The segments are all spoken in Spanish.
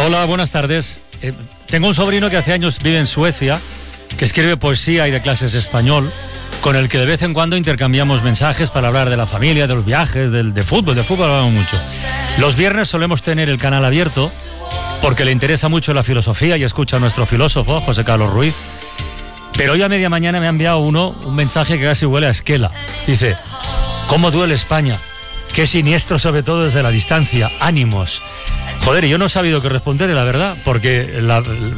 Hola, buenas tardes. Tengo un sobrino que hace años vive en Suecia, que escribe poesía y de clases de español, con el que de vez en cuando intercambiamos mensajes para hablar de la familia, de los viajes, de fútbol hablamos mucho. Los viernes solemos tener el canal abierto porque le interesa mucho la filosofía y escucha a nuestro filósofo, José Carlos Ruiz. Pero hoy a media mañana me ha enviado un mensaje que casi huele a esquela. Dice: ¿cómo duele España? Qué siniestro, sobre todo desde la distancia. Ánimos. Joder, y yo no he sabido qué responder, la verdad, porque la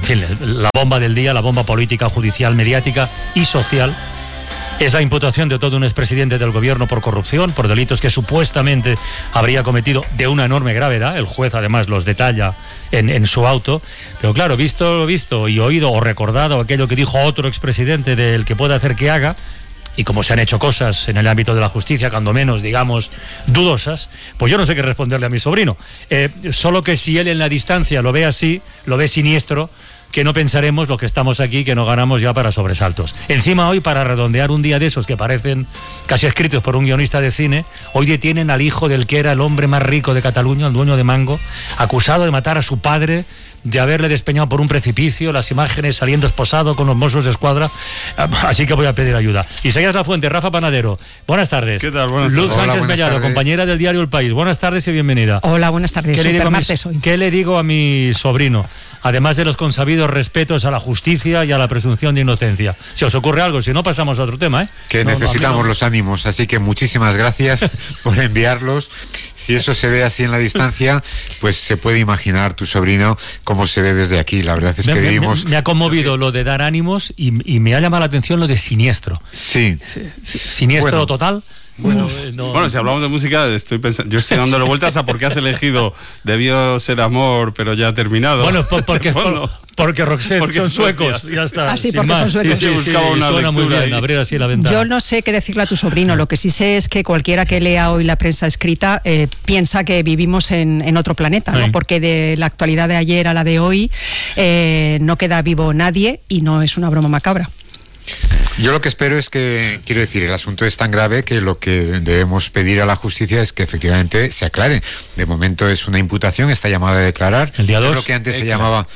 bomba del día, la bomba política, judicial, mediática y social, es la imputación de todo un expresidente del gobierno por corrupción, por delitos que supuestamente habría cometido de una enorme gravedad. El juez además los detalla en su auto. Pero claro, visto lo visto y oído o recordado aquello que dijo otro expresidente del que puede hacer que haga, y como se han hecho cosas en el ámbito de la justicia, cuando menos, digamos, dudosas, pues yo no sé qué responderle a mi sobrino. Solo que si él en la distancia lo ve así, lo ve siniestro, que no pensaremos los que estamos aquí que no ganamos ya para sobresaltos. Encima hoy, para redondear un día de esos que parecen casi escritos por un guionista de cine, hoy detienen al hijo del que era el hombre más rico de Cataluña, el dueño de Mango, acusado de matar a su padre, de haberle despeñado por un precipicio, las imágenes saliendo esposado con los Mossos de Escuadra. Así que voy a pedir ayuda. Isaías Lafuente, Rafa Panadero, buenas tardes. ¿Qué tal? Buenas tardes. Luz Sánchez Mellado, compañera del diario El País. Buenas tardes y bienvenida. Hola, buenas tardes. ¿Qué le digo a mi sobrino? Además de los consabidos respetos a la justicia y a la presunción de inocencia. Si os ocurre algo, si no, pasamos a otro tema, ¿eh? Que necesitamos los ánimos, así que muchísimas gracias por enviarlos. Si eso se ve así en la distancia, pues se puede imaginar tu sobrino cómo se ve desde aquí. La verdad es que vivimos... Me ha conmovido lo de dar ánimos y me ha llamado la atención lo de siniestro. Sí. Siniestro total. Bueno, si hablamos de música, yo estoy dándole vueltas a por qué has elegido Debió ser amor, pero ya ha terminado. Bueno, porque Roxette son suecos, ya está. Ah, sí, porque son suecos. Sí, buscaba una suena muy bien, ahí. abrir así la ventana. Yo no sé qué decirle a tu sobrino, lo que sí sé es que cualquiera que lea hoy la prensa escrita piensa que vivimos en otro planeta, ¿no? Porque de la actualidad de ayer a la de hoy no queda vivo nadie y no es una broma macabra. Yo lo que espero es que, quiero decir, el asunto es tan grave que lo que debemos pedir a la justicia es que efectivamente se aclare. De momento es una imputación, está llamado a declarar. El día 2. Es lo que antes se llamaba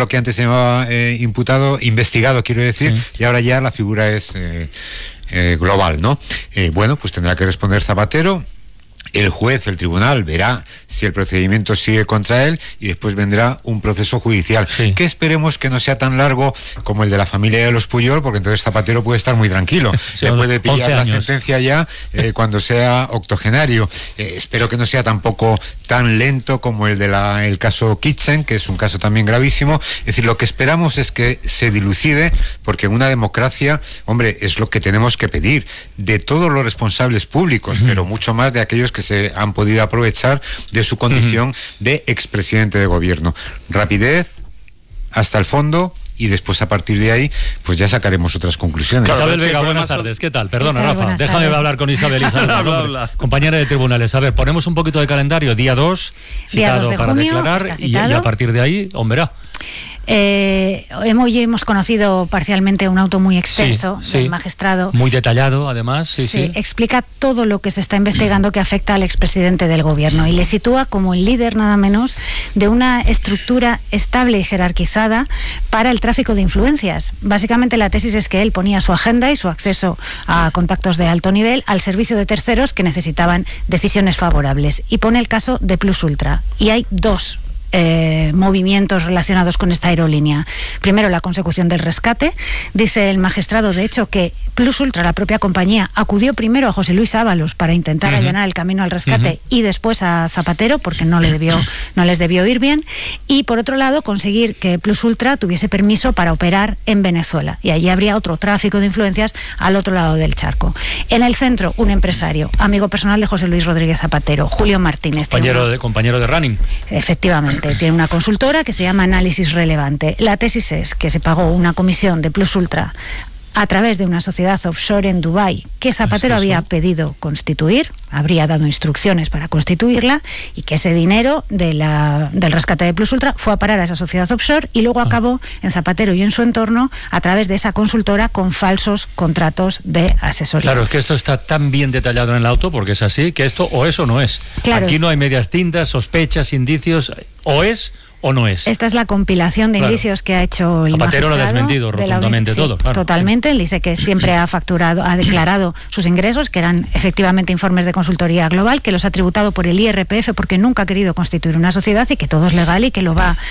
investigado, quiero decir, sí. Y ahora ya la figura es global, ¿no? Bueno, pues tendrá que responder Zapatero. El juez, el tribunal, verá si el procedimiento sigue contra él y después vendrá un proceso judicial, sí. Que esperemos que no sea tan largo como el de la familia de los Puyol, porque entonces Zapatero puede estar muy tranquilo. Se puede pillar la sentencia ya cuando sea octogenario. Espero que no sea tampoco tan lento como el de el caso Kitchen, que es un caso también gravísimo. Es decir, lo que esperamos es que se dilucide, porque en una democracia, hombre, es lo que tenemos que pedir de todos los responsables públicos, pero mucho más de aquellos que se han podido aprovechar de su condición de expresidente de gobierno. Rapidez hasta el fondo y después a partir de ahí pues ya sacaremos otras conclusiones. Claro, Isabel Vega, buenas tardes. ¿Qué tal? Perdona, Rafa, déjame hablar con Isabel. Habla. Compañera de tribunales. A ver, ponemos un poquito de calendario. Día 2, citado para declarar y a partir de ahí, hombre. Hoy hemos conocido parcialmente un auto muy extenso del magistrado. Muy detallado, además. Sí. Explica todo lo que se está investigando que afecta al expresidente del gobierno y le sitúa como el líder, nada menos, de una estructura estable y jerarquizada para el tráfico de influencias. Básicamente la tesis es que él ponía su agenda y su acceso a contactos de alto nivel al servicio de terceros que necesitaban decisiones favorables. Y pone el caso de Plus Ultra. Y hay dos movimientos relacionados con esta aerolínea. Primero, la consecución del rescate. Dice el magistrado, de hecho, que Plus Ultra, la propia compañía, acudió primero a José Luis Ábalos para intentar allanar el camino al rescate y después a Zapatero, porque no les debió ir bien. Y por otro lado, conseguir que Plus Ultra tuviese permiso para operar en Venezuela. Y allí habría otro tráfico de influencias al otro lado del charco. En el centro, un empresario, amigo personal de José Luis Rodríguez Zapatero, Julio Martínez. Compañero de running. Efectivamente. Tiene una consultora que se llama Análisis Relevante. La tesis es que se pagó una comisión de Plus Ultra a través de una sociedad offshore en Dubái que Zapatero había pedido constituir, habría dado instrucciones para constituirla y que ese dinero del rescate de Plus Ultra fue a parar a esa sociedad offshore y luego acabó en Zapatero y en su entorno a través de esa consultora con falsos contratos de asesoría. Claro, es que esto está tan bien detallado en el auto, porque es así, que esto o es o no es. Claro, aquí no hay medias tintas, sospechas, indicios, o es o no es? Esta es la compilación de indicios que ha hecho el Zapatero magistrado. lo ha desmentido rotundamente todo. Sí, claro. Totalmente. Él dice que siempre ha declarado sus ingresos, que eran efectivamente informes de consultoría global, que los ha tributado por el IRPF porque nunca ha querido constituir una sociedad y que todo es legal y que lo va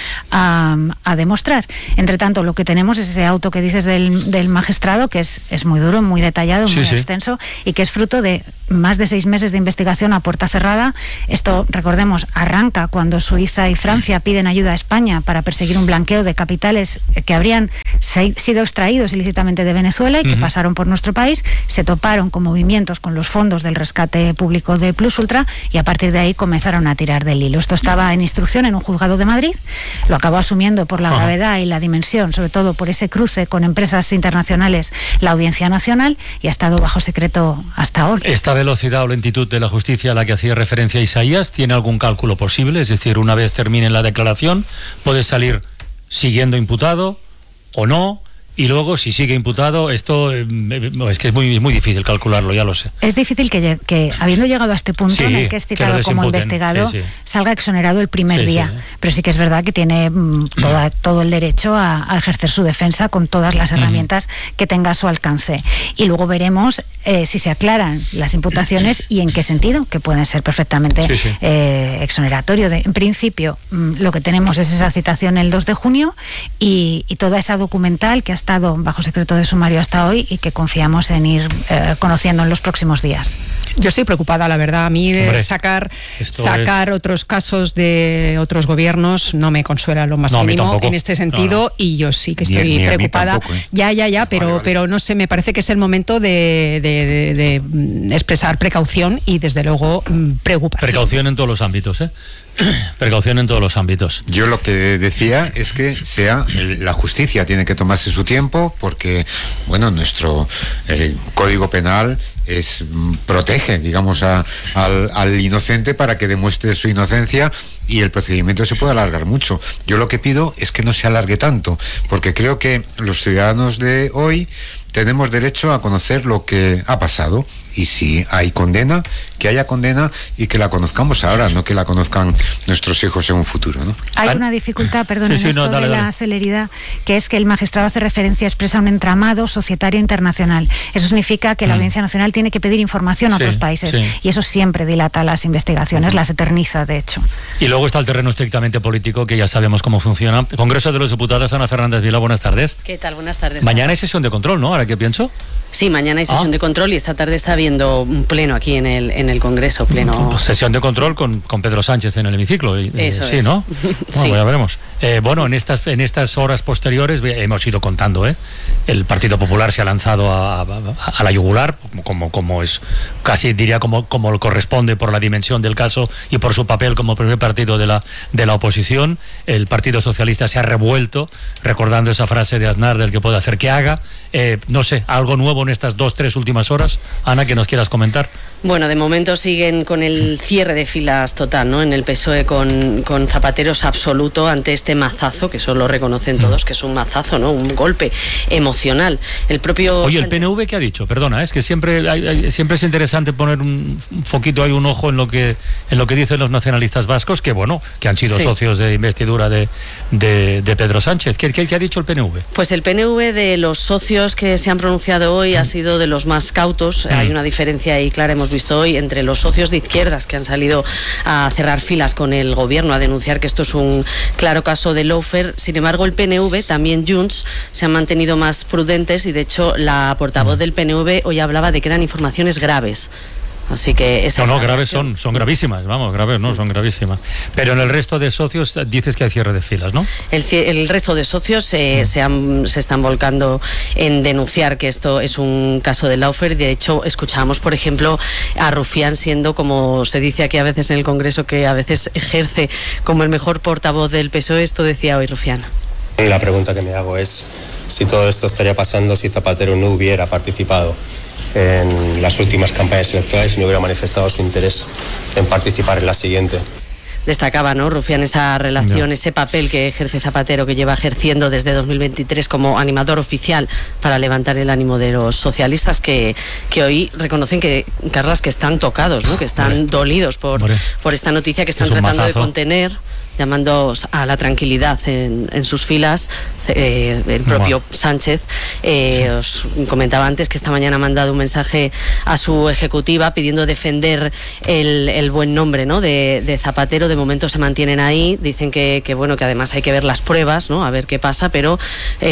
a demostrar. Entre tanto, lo que tenemos es ese auto que dices del magistrado, que es muy duro, muy detallado, muy extenso, y que es fruto de más de 6 meses de investigación a puerta cerrada. Esto, recordemos, arranca cuando Suiza y Francia piden ayuda a España para perseguir un blanqueo de capitales que habrían sido extraídos ilícitamente de Venezuela y que pasaron por nuestro país, se toparon con movimientos con los fondos del rescate público de Plus Ultra y a partir de ahí comenzaron a tirar del hilo. Esto estaba en instrucción en un juzgado de Madrid, lo acabó asumiendo por la gravedad y la dimensión, sobre todo por ese cruce con empresas internacionales, la Audiencia Nacional, y ha estado bajo secreto hasta hoy. ¿Esta velocidad o lentitud de la justicia a la que hacía referencia Isaías tiene algún cálculo posible? Es decir, una vez termine la declaración, ¿puede salir siguiendo imputado o no? Y luego, si sigue imputado, esto es que es muy difícil calcularlo, ya lo sé. Es difícil que habiendo llegado a este punto en el que es citado como investigado, salga exonerado el primer día. Pero sí que es verdad que tiene todo el derecho a ejercer su defensa con todas las herramientas que tenga a su alcance. Y luego veremos si se aclaran las imputaciones y en qué sentido, que pueden ser perfectamente exoneratorio. En principio, lo que tenemos es esa citación el 2 de junio y toda esa documental que ha estado bajo secreto de sumario hasta hoy y que confiamos en ir conociendo en los próximos días. Yo estoy preocupada, la verdad. A mí sacar otros casos de otros gobiernos no me consuela lo más mínimo en este sentido, y yo sí que estoy preocupada. Tampoco, pero no sé, me parece que es el momento de expresar precaución y desde luego preocupación. Precaución en todos los ámbitos, ¿eh? Precaución en todos los ámbitos. Yo lo que decía es que la justicia tiene que tomarse su tiempo, porque nuestro Código Penal protege, digamos, al inocente para que demuestre su inocencia y el procedimiento se puede alargar mucho. Yo lo que pido es que no se alargue tanto, porque creo que los ciudadanos de hoy tenemos derecho a conocer lo que ha pasado, y si hay condena, que haya condena y que la conozcamos ahora, no que la conozcan nuestros hijos en un futuro, ¿no? Hay una dificultad, perdón, en esto de la celeridad, que es que el magistrado hace referencia expresa a un entramado societario internacional. Eso significa que la Audiencia Nacional tiene que pedir información a otros países, y eso siempre dilata las investigaciones, las eterniza, de hecho. Y luego está el terreno estrictamente político, que ya sabemos cómo funciona. Congreso de los Diputados, Ana Fernández Vila, buenas tardes. ¿Qué tal? Buenas tardes. Mañana hay sesión de control, ¿no? Ahora que pienso. Sí, mañana hay sesión de control y esta tarde está habiendo un pleno aquí en el Congreso. Sesión de control con Pedro Sánchez en el hemiciclo. Eso sí, es. ¿no? Sí. Ya veremos. En estas horas posteriores hemos ido contando, el Partido Popular se ha lanzado a la yugular, como es, casi diría como corresponde por la dimensión del caso y por su papel como primer partido de la oposición. El Partido Socialista se ha revuelto, recordando esa frase de Aznar del que puede hacer que haga. No sé, algo nuevo en estas 2-3 últimas horas, Ana, que nos quieras comentar. Bueno, de momento siguen con el cierre de filas total, ¿no? En el PSOE con Zapateros absoluto ante este mazazo, que eso lo reconocen todos, que es un mazazo, ¿no? Un golpe emocional. El propio... Oye, ¿el PNV qué ha dicho? Perdona, es que siempre es interesante poner un foquito, hay un ojo en lo que dicen los nacionalistas vascos, que han sido socios de investidura de Pedro Sánchez. ¿Qué ha dicho el PNV? Pues el PNV, de los socios que se han pronunciado hoy, ha sido de los más cautos. Hay una diferencia ahí clara, hemos visto hoy, entre los socios de izquierdas que han salido a cerrar filas con el gobierno, a denunciar que esto es un claro caso de lawfare. Sin embargo, el PNV, también Junts, se han mantenido más prudentes, y de hecho la portavoz del PNV hoy hablaba de que eran informaciones graves. Así que graves son gravísimas, son gravísimas. Pero en el resto de socios dices que hay cierre de filas, ¿no? El resto de socios se están volcando en denunciar que esto es un caso de lawfare. De hecho, escuchamos, por ejemplo, a Rufián, siendo, como se dice aquí a veces en el Congreso, que a veces ejerce como el mejor portavoz del PSOE. Esto decía hoy Rufián. La pregunta que me hago es si todo esto estaría pasando si Zapatero no hubiera participado en las últimas campañas electorales y no hubiera manifestado su interés en participar en la siguiente. Destacaba, ¿no, Rufián, esa relación, ese papel que ejerce Zapatero, que lleva ejerciendo desde 2023 como animador oficial para levantar el ánimo de los socialistas, que hoy reconocen que, Carlas, que están tocados, ¿no? Que están dolidos por esta noticia, que están tratando de contener. llamando a la tranquilidad en sus filas. El propio Sánchez os comentaba antes que esta mañana ha mandado un mensaje a su ejecutiva pidiendo defender el buen nombre, ¿no?, de Zapatero. De momento se mantienen ahí, dicen que además hay que ver las pruebas, ¿no?, a ver qué pasa, pero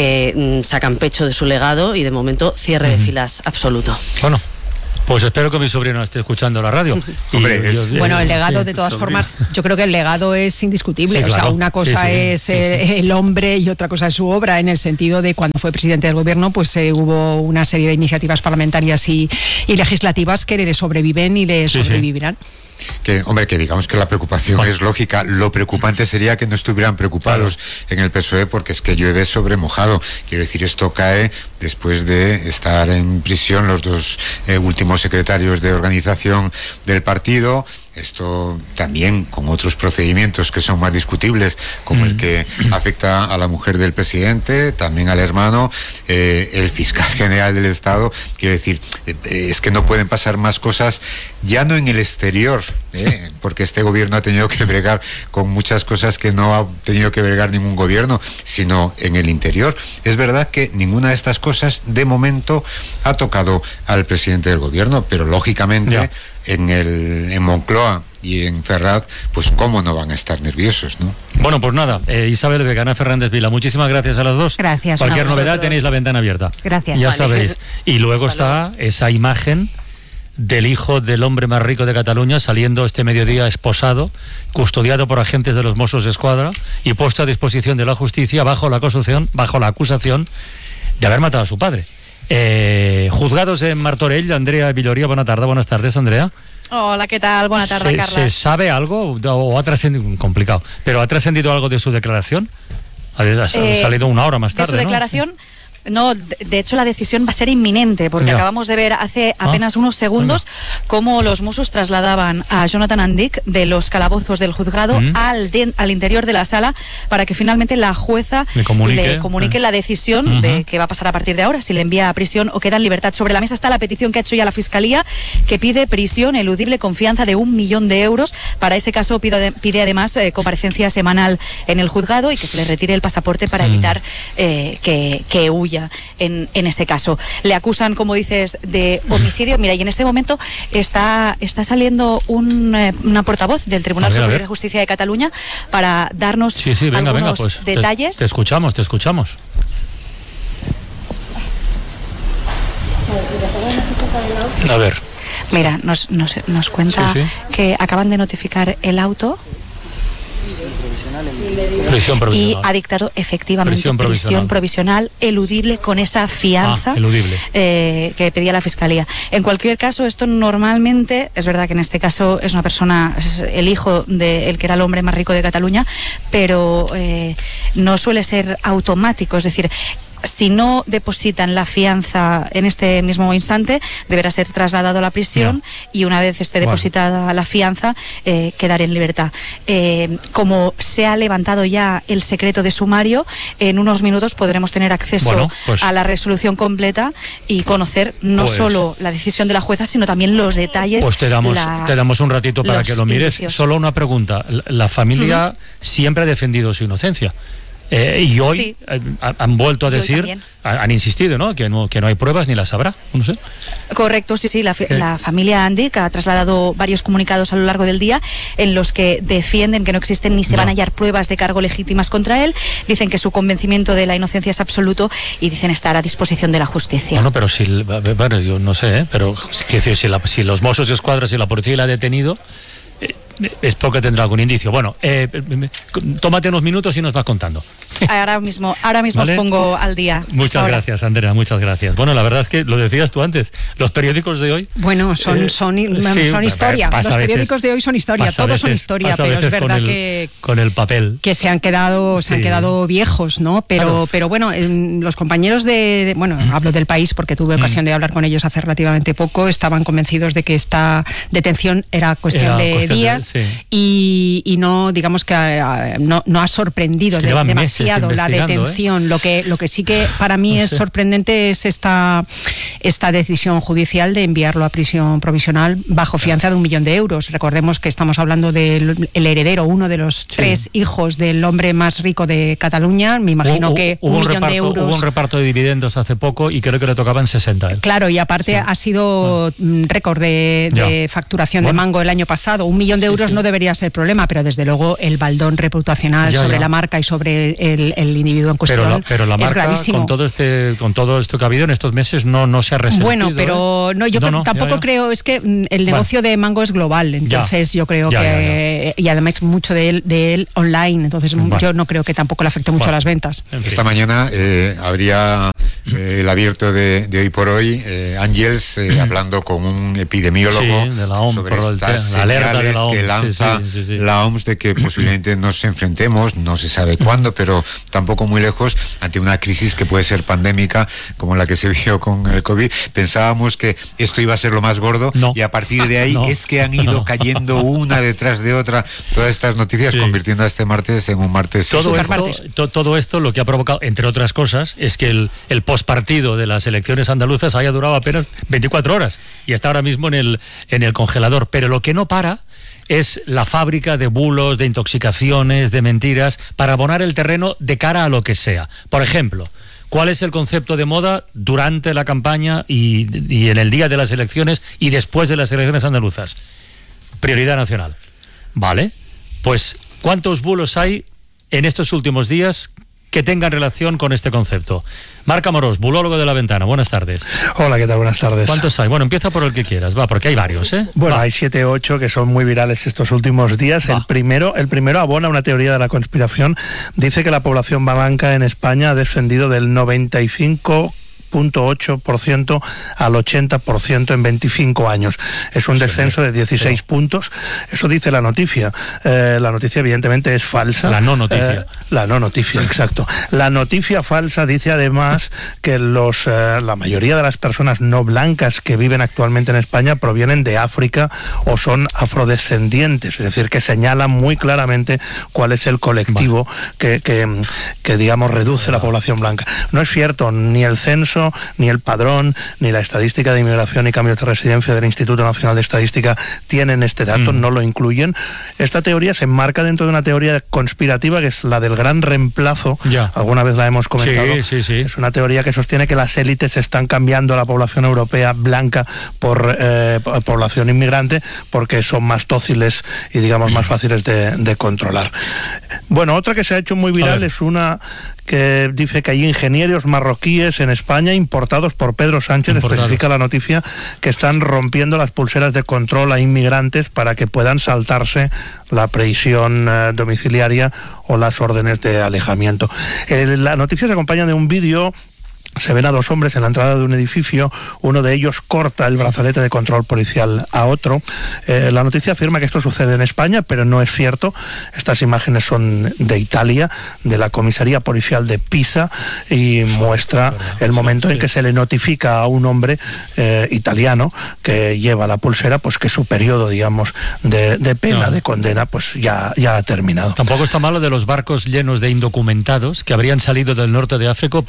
sacan pecho de su legado y de momento cierre de filas absoluto. Bueno, pues espero que mi sobrino esté escuchando la radio. Bueno, el legado, de todas formas, yo creo que el legado es indiscutible. Sí, claro. O sea, una cosa es el hombre y otra cosa es su obra, en el sentido de cuando fue presidente del gobierno, pues hubo una serie de iniciativas parlamentarias y legislativas que le sobreviven y le sobrevivirán. Que digamos que la preocupación es lógica. Lo preocupante sería que no estuvieran preocupados en el PSOE, porque es que llueve sobre mojado. Quiero decir, esto cae después de estar en prisión los dos últimos secretarios de organización del partido. Esto también con otros procedimientos que son más discutibles, como el que afecta a la mujer del presidente, también al hermano, el fiscal general del Estado. Quiero decir, es que no pueden pasar más cosas, ya no en el exterior, porque este gobierno ha tenido que bregar con muchas cosas que no ha tenido que bregar ningún gobierno, sino en el interior. Es verdad que ninguna de estas cosas de momento ha tocado al presidente del gobierno, pero lógicamente en Moncloa y en Ferraz, pues cómo no van a estar nerviosos, ¿no? Bueno, pues nada, Isabel Vegana, Fernández Vila, muchísimas gracias a las dos. Gracias. Cualquier novedad tenéis la ventana abierta. Gracias. Ya sabéis. Y luego está esa imagen del hijo del hombre más rico de Cataluña saliendo este mediodía esposado, custodiado por agentes de los Mossos d'Esquadra y puesto a disposición de la justicia bajo la acusación de haber matado a su padre. Juzgados en Martorell, Andrea Villoria, buenas tardes, Andrea. Hola, ¿qué tal? Buenas tardes, Carles. ¿Se sabe algo o ha trascendido, complicado, pero ha trascendido algo de su declaración? Ha salido una hora más tarde, ¿de su declaración? No, de hecho la decisión va a ser inminente, porque acabamos de ver hace apenas unos segundos cómo los Mossos trasladaban a Jonathan Andic de los calabozos del juzgado al interior de la sala para que finalmente la jueza le comunique la decisión de qué va a pasar a partir de ahora, si le envía a prisión o queda en libertad. Sobre la mesa está la petición que ha hecho ya la Fiscalía, que pide prisión eludible con fianza de 1 millón de euros. Para ese caso pide además comparecencia semanal en el juzgado y que se le retire el pasaporte para evitar que huya. En ese caso le acusan, como dices, de homicidio. Mira, y en este momento está saliendo una portavoz del Tribunal Superior de Justicia de Cataluña para darnos algunos detalles. Te escuchamos. A ver. Mira, nos cuenta que acaban de notificar el auto y ha dictado efectivamente prisión provisional eludible con esa fianza que pedía la Fiscalía. En cualquier caso, esto normalmente, es verdad que en este caso es una persona, es el hijo del que era el hombre más rico de Cataluña, pero no suele ser automático, es decir, si no depositan la fianza en este mismo instante, deberá ser trasladado a la prisión y una vez esté depositada la fianza, quedar en libertad. Como se ha levantado ya el secreto de sumario, en unos minutos podremos tener acceso a la resolución completa y conocer no solo la decisión de la jueza, sino también los detalles. Pues te damos un ratito para que lo mires. Solo una pregunta. La familia siempre ha defendido su inocencia. Y hoy han vuelto a decir, han insistido, ¿no? Que no hay pruebas ni las habrá, no sé. Correcto, sí. La familia Andic ha trasladado varios comunicados a lo largo del día en los que defienden que no existen ni se van a hallar pruebas de cargo legítimas contra él. Dicen que su convencimiento de la inocencia es absoluto y dicen estar a disposición de la justicia. Bueno, pero yo no sé, pero si los Mossos d'Esquadra, si la policía la ha detenido, es porque tendrá algún indicio. Bueno, tómate unos minutos y nos vas contando. Ahora mismo ¿vale? Os pongo al día. Muchas gracias, Andrea, muchas gracias. Bueno, la verdad es que lo decías tú antes, los periódicos de hoy... Bueno, son historia. Los periódicos de hoy son historia, todos son historia, pero es verdad que... Con el papel. Que se han quedado viejos, ¿no? Pero bueno, los compañeros hablo del País porque tuve ocasión de hablar con ellos hace relativamente poco, estaban convencidos de que esta detención era cuestión de días y no, digamos que no ha sorprendido demasiado la detención. Lo que sí que para mí es sorprendente es esta decisión judicial de enviarlo a prisión provisional bajo fianza de 1 millón de euros. Recordemos que estamos hablando del heredero, uno de los 3 hijos del hombre más rico de Cataluña. Me imagino que 1 millón de euros. Hubo un reparto de dividendos hace poco y creo que le tocaban 60. Claro, y aparte ha sido récord de facturación de Mango el año pasado. 1 millón de euros no debería ser problema, pero desde luego el baldón reputacional sobre la marca y sobre el individuo en cuestión pero la marca, es gravísimo. Con todo esto que ha habido en estos meses no se ha resentido. Bueno, pero yo tampoco creo, es que el negocio de Mango es global, entonces yo creo que y además mucho de él online, entonces yo no creo que tampoco le afecte mucho a las ventas. Esta mañana habría el abierto de Hoy por Hoy, Ángels hablando con un epidemiólogo de la OMS, sobre estas señales que lanza la OMS de que posiblemente nos enfrentemos, no se sabe cuándo, pero tampoco muy lejos, ante una crisis que puede ser pandémica, como la que se vio con el COVID. Pensábamos que esto iba a ser lo más gordo y a partir de ahí es que han ido cayendo una detrás de otra todas estas noticias, convirtiendo a este martes en un martes. Todo esto lo que ha provocado, entre otras cosas, es que el postpartido de las elecciones andaluzas haya durado apenas 24 horas y está ahora mismo en el congelador. Pero lo que no para es la fábrica de bulos, de intoxicaciones, de mentiras, para abonar el terreno de cara a lo que sea. Por ejemplo, ¿cuál es el concepto de moda durante la campaña y en el día de las elecciones y después de las elecciones andaluzas? Prioridad nacional. ¿Vale? Pues, ¿cuántos bulos hay en estos últimos días que tengan relación con este concepto? Marc Amorós, bulólogo de La Ventana, buenas tardes. Hola, ¿qué tal? Buenas tardes. ¿Cuántos hay? Bueno, empieza por el que quieras, porque hay varios, ¿eh? Bueno, hay 7 o 8 que son muy virales estos últimos días. El primero abona una teoría de la conspiración. Dice que la población blanca en España ha descendido del 95.8% al 80% en 25 años. Es un descenso de 16 puntos. Eso dice la noticia. La noticia evidentemente es falsa. La no noticia. La no noticia, exacto. La noticia falsa dice además que la mayoría de las personas no blancas que viven actualmente en España provienen de África o son afrodescendientes, es decir, que señalan muy claramente cuál es el colectivo que digamos reduce la población blanca. No es cierto, ni el censo, ni el padrón, ni la estadística de inmigración y cambios de residencia del Instituto Nacional de Estadística tienen este dato, no lo incluyen. Esta teoría se enmarca dentro de una teoría conspirativa que es la del gran reemplazo. Alguna vez la hemos comentado. Es una teoría que sostiene que las élites están cambiando a la población europea blanca por población inmigrante porque son más dóciles y digamos más fáciles de controlar. Bueno, otra que se ha hecho muy viral es una que dice que hay ingenieros marroquíes en España importados por Pedro Sánchez, especifica la noticia, que están rompiendo las pulseras de control a inmigrantes para que puedan saltarse la prisión domiciliaria o las órdenes de alejamiento. La noticia se acompaña de un vídeo. Se ven a 2 hombres en la entrada de un edificio, uno de ellos corta el brazalete de control policial a otro. La noticia afirma que esto sucede en España, pero no es cierto. Estas imágenes son de Italia, de la comisaría policial de Pisa, y muestra el momento en que se le notifica a un hombre italiano que lleva la pulsera, pues que su periodo, digamos, de pena, de condena, pues ya ha terminado. Tampoco está malo de los barcos llenos de indocumentados que habrían salido del norte de África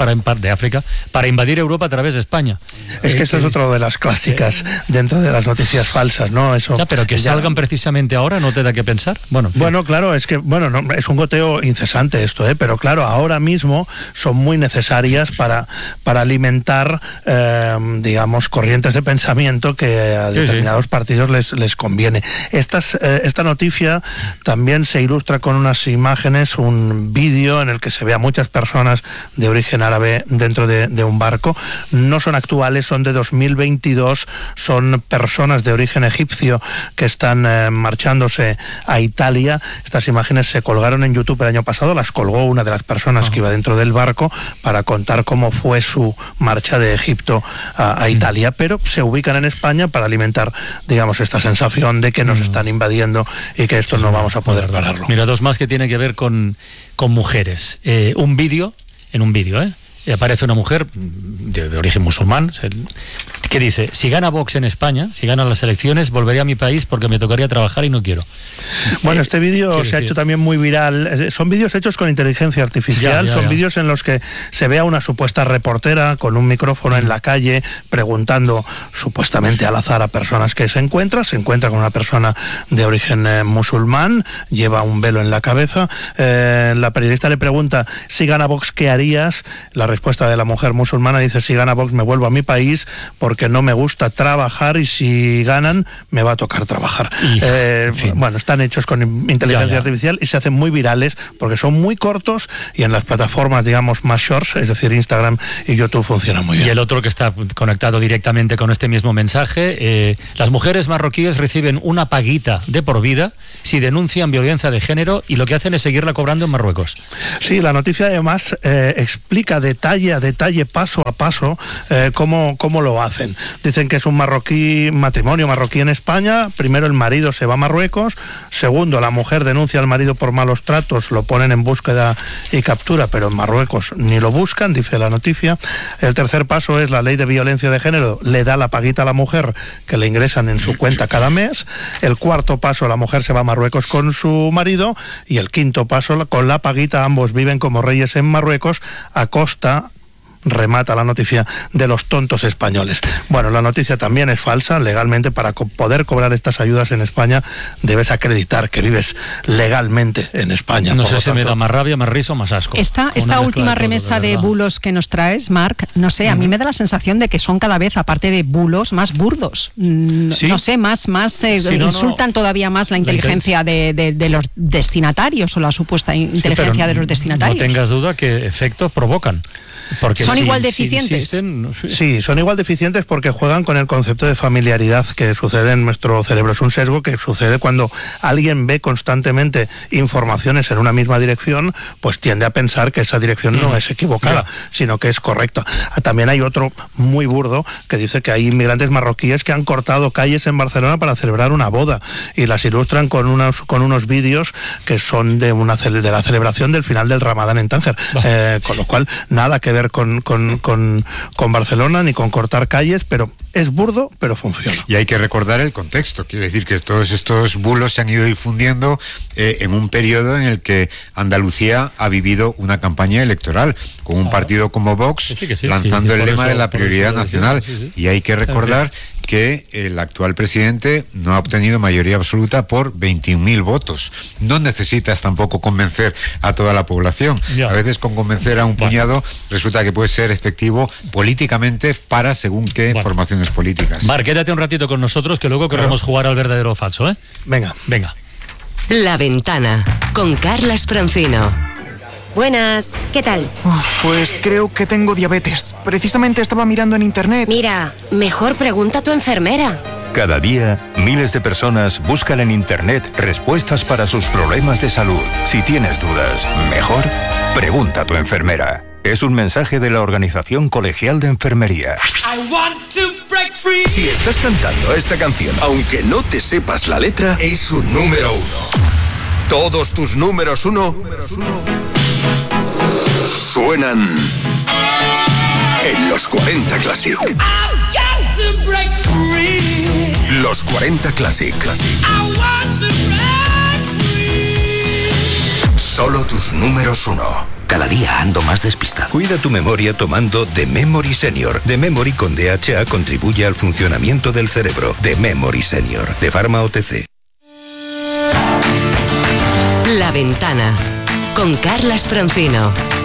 para invadir Europa a través de España. Es que esto es otra de las clásicas dentro de las noticias falsas, ¿no? Eso, pero que salgan precisamente ahora, ¿no te da que pensar? Bueno, claro, es que es un goteo incesante esto, pero claro, ahora mismo son muy necesarias para alimentar, digamos, corrientes de pensamiento que a determinados partidos les conviene. Esta noticia también se ilustra con unas imágenes, un vídeo en el que se ve a muchas personas de origen árabe dentro de un barco. No son actuales, son de 2022, son personas de origen egipcio que están marchándose a Italia. Estas imágenes se colgaron en YouTube el año pasado, las colgó una de las personas que iba dentro del barco para contar cómo fue su marcha de Egipto a Italia, pero se ubican en España para alimentar, digamos, esta sensación de que nos están invadiendo y que esto no vamos a poder pararlo. Mira, 2 más que tienen que ver con mujeres. En un vídeo, aparece una mujer de origen musulmán que dice: si gana Vox en España, si gana las elecciones, volveré a mi país porque me tocaría trabajar y no quiero. Bueno, este vídeo se ha hecho también muy viral. Son vídeos hechos con inteligencia artificial, son vídeos en los que se ve a una supuesta reportera con un micrófono en la calle preguntando supuestamente al azar a personas que se encuentra con una persona de origen musulmán, lleva un velo en la cabeza. La periodista le pregunta: si gana Vox, ¿qué harías? La respuesta de la mujer musulmana dice: si gana Vox me vuelvo a mi país porque no me gusta trabajar y si ganan me va a tocar trabajar. Bueno, están hechos con inteligencia artificial y se hacen muy virales porque son muy cortos y en las plataformas, digamos, más shorts, es decir, Instagram y YouTube, funcionan muy bien. Y el otro que está conectado directamente con este mismo mensaje: las mujeres marroquíes reciben una paguita de por vida si denuncian violencia de género y lo que hacen es seguirla cobrando en Marruecos. Sí, la noticia además explica detalle a detalle, paso a paso, cómo lo hacen. Dicen que es un matrimonio marroquí en España. Primero, el marido se va a Marruecos. Segundo, la mujer denuncia al marido por malos tratos, lo ponen en búsqueda y captura, pero en Marruecos ni lo buscan, dice la noticia. El tercer paso es la ley de violencia de género, le da la paguita a la mujer que le ingresan en su cuenta cada mes. El cuarto paso, la mujer se va a Marruecos con su marido. Y el quinto paso, con la paguita, ambos viven como reyes en Marruecos a costa, remata la noticia, de los tontos españoles. Bueno, la noticia también es falsa. Legalmente, para poder cobrar estas ayudas en España, debes acreditar que vives legalmente en España. No sé si me da más rabia, más risa o más asco. Esta última remesa de bulos que nos traes, Marc, no sé, a mí me da la sensación de que son cada vez, aparte de bulos, más burdos. ¿Sí? No sé, insultan todavía más la inteligencia de los destinatarios o la supuesta inteligencia de los destinatarios. No tengas duda que efectos provocan. Porque ¿son igual de eficientes? Sí, son igual de eficientes porque juegan con el concepto de familiaridad que sucede en nuestro cerebro. Es un sesgo que sucede cuando alguien ve constantemente informaciones en una misma dirección, pues tiende a pensar que esa dirección no es equivocada, sino que es correcta. También hay otro muy burdo que dice que hay inmigrantes marroquíes que han cortado calles en Barcelona para celebrar una boda y las ilustran con unos vídeos que son de la celebración del final del Ramadán en Tánger. Con lo cual, nada que ver con Barcelona ni con cortar calles, pero es burdo, pero funciona. Y hay que recordar el contexto. Quiero decir que todos estos bulos se han ido difundiendo en un periodo en el que Andalucía ha vivido una campaña electoral con un partido como Vox lanzando el lema de la prioridad nacional. Y hay que recordar que el actual presidente no ha obtenido mayoría absoluta por 21.000 votos. No necesitas tampoco convencer a toda la población. A veces con convencer a un puñado resulta que puede ser efectivo políticamente para según qué formaciones políticas. Marc, quédate un ratito con nosotros que luego queremos jugar al verdadero o falso, ¿eh? Venga. La Ventana, con Carlas Francino. Buenas, ¿qué tal? Pues creo que tengo diabetes. Precisamente estaba mirando en internet. Mira, mejor pregunta a tu enfermera. Cada día, miles de personas buscan en internet respuestas para sus problemas de salud. Si tienes dudas, mejor pregunta a tu enfermera. Es un mensaje de la Organización Colegial de Enfermería. Si estás cantando esta canción, aunque no te sepas la letra, es un número 1. Todos tus números 1 suenan en los 40 Classic. Los 40 Classic. Solo tus números 1. Cada día ando más despistado. Cuida tu memoria tomando The Memory Senior. The Memory con DHA contribuye al funcionamiento del cerebro. The Memory Senior, de Pharma OTC. La Ventana, con Carlas Francino.